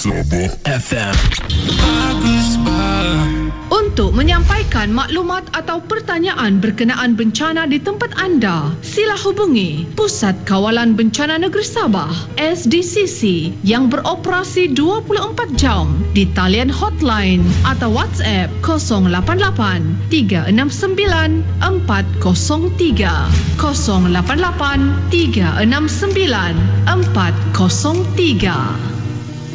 Sabah FM. Untuk menyampaikan maklumat atau pertanyaan berkenaan bencana di tempat anda, sila hubungi Pusat Kawalan Bencana Negeri Sabah SDCC yang beroperasi 24 jam di talian hotline atau WhatsApp 088 369 403 088 369 403.